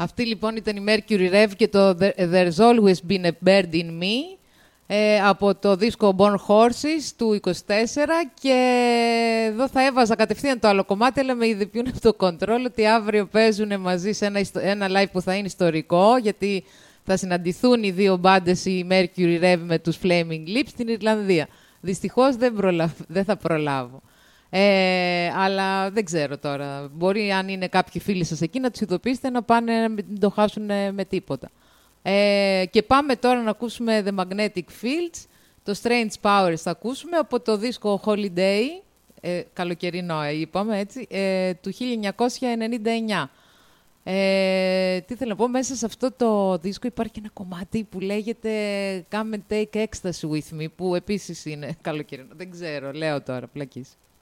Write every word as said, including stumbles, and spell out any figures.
Αυτή λοιπόν ήταν η Mercury Rev και το There's Always Been a Bird in Me ε, από το δίσκο Born Horses του είκοσι τέσσερα, και εδώ θα έβαζα κατευθείαν το άλλο κομμάτι, αλλά με ειδοποιούν από το Control ότι αύριο παίζουν μαζί σε ένα, ένα live που θα είναι ιστορικό, γιατί θα συναντηθούν οι δύο μπάντες, η Mercury Rev με τους Flaming Lips στην Ιρλανδία. Δυστυχώς δεν, προλαβ... δεν θα προλάβω. Ε, αλλά δεν ξέρω τώρα. Μπορεί, αν είναι κάποιοι φίλοι σας εκεί, να τους ειδοποιήσετε να πάνε να μην το χάσουν με τίποτα. Ε, και πάμε τώρα να ακούσουμε The Magnetic Fields. Το Strange Powers θα ακούσουμε από το δίσκο Holiday, ε, καλοκαιρινό είπαμε έτσι, ε, του χίλια εννιακόσια ενενήντα εννιά. Ε, τι θέλω να πω, μέσα σε αυτό το δίσκο υπάρχει ένα κομμάτι που λέγεται Come and Take Ecstasy With Me, που επίσης είναι καλοκαιρινό. Δεν ξέρω, λέω τώρα, πλακής.